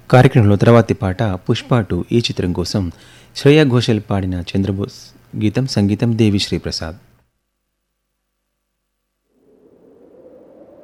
కార్యక్రమంలో తర్వాతి పాట పుష్ప 2 ఈ చిత్రం కోసం శ్రేయా ఘోషల్ పాడిన చంద్రబోస్ గీతం సంగీతం దేవిశ్రీ ప్రసాద్.